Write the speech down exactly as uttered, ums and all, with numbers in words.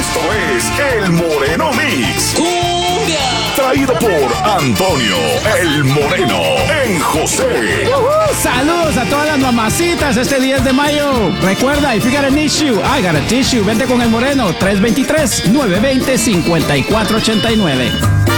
Esto es El Moreno Mix. ¡Cumbia! Traído por Antonio El Moreno en José. Uh-huh. Saludos a todas las mamacitas este diez de mayo. Recuerda, if you got an issue, I got a tissue. Vente con El Moreno, tres dos tres, nueve dos cero, cinco cuatro ocho nueve.